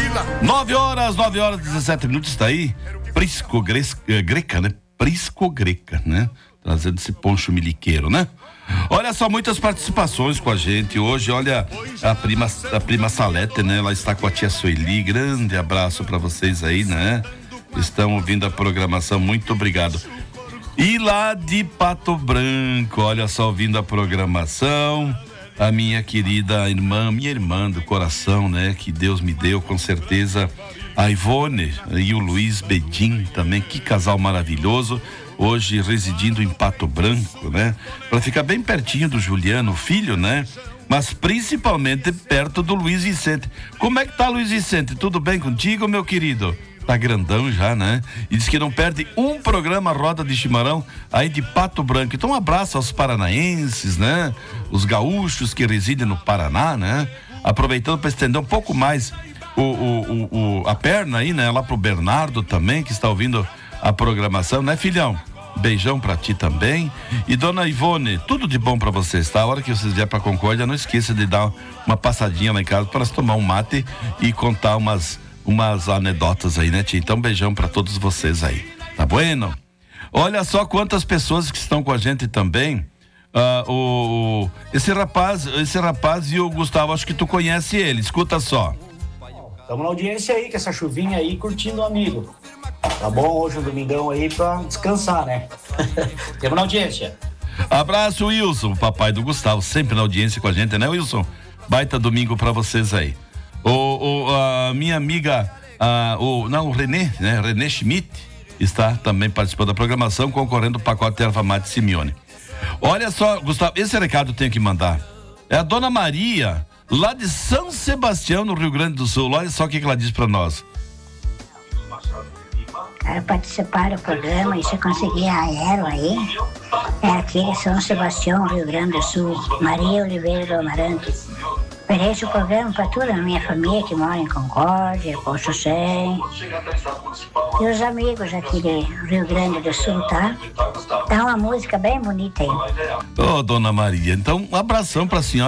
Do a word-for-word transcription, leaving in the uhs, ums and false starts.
Nove horas, nove horas, dezessete minutos, está aí. Prisco Gres- Greca, né? Prisco Greca, né? Trazendo esse poncho miliqueiro, né? Olha só, muitas participações com a gente hoje. Olha, a prima, a prima Salete, né? Ela está com a tia Sueli. Grande abraço para vocês aí, né? Estão ouvindo a programação, muito obrigado. E lá de Pato Branco, olha só, ouvindo a programação, a minha querida irmã, minha irmã do coração, né? Que Deus me deu, com certeza, a Ivone e o Luiz Bedin também, que casal maravilhoso, hoje residindo em Pato Branco, né? Para ficar bem pertinho do Juliano, filho, né? Mas principalmente perto do Luiz Vicente. Como é que tá, Luiz Vicente? Tudo bem contigo, meu querido? Tá grandão já, né? E diz que não perde um programa Roda de Chimarrão aí de Pato Branco. Então um abraço aos paranaenses, né? Os gaúchos que residem no Paraná, né? Aproveitando para estender um pouco mais o, o, o, o, a perna aí, né? Lá pro Bernardo também, que está ouvindo a programação, né, filhão? Beijão pra ti também. E dona Ivone, tudo de bom pra vocês, tá? A hora que vocês vierem pra Concórdia, não esqueça de dar uma passadinha lá em casa para tomar um mate e contar umas umas anedotas aí, né, tia? Então, beijão pra todos vocês aí, tá bueno? Olha só quantas pessoas que estão com a gente também. Ah, o, o esse rapaz, esse rapaz e o Gustavo, acho que tu conhece ele, escuta só. Estamos na audiência aí, com essa chuvinha aí, curtindo o amigo. Tá bom? Hoje um domingão aí pra descansar, né? Temos na audiência. Abraço, Wilson, papai do Gustavo, sempre na audiência com a gente, né, Wilson? Baita domingo pra vocês aí. O, o, a minha amiga, a, o, não, o Renê, né? Renê Schmidt está também participando da programação, concorrendo ao pacote Erva Mate Simeone. Olha só, Gustavo, esse recado eu tenho que mandar. É a dona Maria, lá de São Sebastião, no Rio Grande do Sul. Olha só o que, que ela diz pra nós. Quero participar do programa e se conseguir a erva aí, é aqui de São Sebastião, Rio Grande do Sul. Maria Oliveira do Amarante. Ofereço o programa para toda a minha família que mora em Concórdia, Poço cem. E os amigos aqui de Rio Grande do Sul, tá? Tá uma música bem bonita aí. Ô, dona Maria, então um abração pra senhora.